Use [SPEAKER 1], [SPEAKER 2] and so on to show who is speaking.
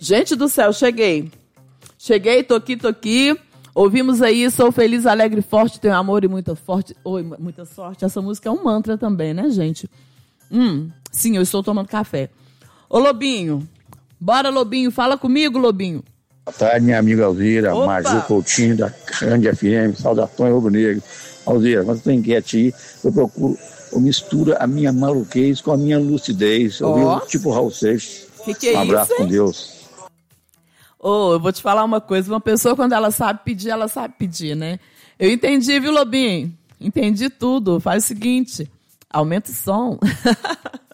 [SPEAKER 1] Gente do céu, cheguei. Cheguei, tô aqui. Ouvimos aí, sou feliz, alegre, forte, tenho amor e muita sorte. Essa música é um mantra também, né, gente? Sim, eu estou tomando café. Ô, Lobinho, bora, Lobinho, fala comigo, Lobinho.
[SPEAKER 2] Boa tarde, minha amiga Alzira, Maju Coutinho, da Grande FM, saudações rubro-negro. Alzira, quando eu estou inquieto aí, eu misturo a minha maluquez com a minha lucidez. Eu vivo tipo Raul Seixas.
[SPEAKER 1] Que é
[SPEAKER 2] um abraço
[SPEAKER 1] isso,
[SPEAKER 2] com Deus.
[SPEAKER 1] Eu vou te falar uma coisa, uma pessoa quando ela sabe pedir, né? Eu entendi, viu, Lobinho? Entendi tudo. Faz o seguinte, aumenta o som.